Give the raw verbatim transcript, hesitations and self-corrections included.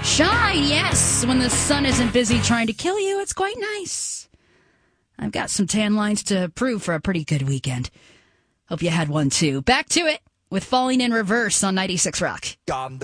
Shine, yes. When the sun isn't busy trying to kill you, it's quite nice. I've got some tan lines to prove for a pretty good weekend. Hope you had one too. Back to it with Falling in Reverse on ninety-six Rock.